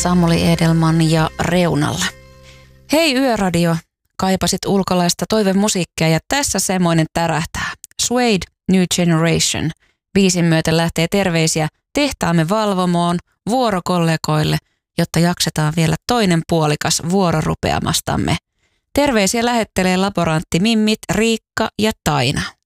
Samuli Edelman ja Reunalla. Hei Yöradio, kaipasit ulkolaista toivemusiikkia ja tässä semmoinen tärähtää. Suede, New Generation. Biisin myötä lähtee terveisiä tehtaamme valvomoon, vuorokollegoille, jotta jaksetaan vielä toinen puolikas vuororupeamastamme. Terveisiä lähettelee laborantti Mimmit, Riikka ja Taina.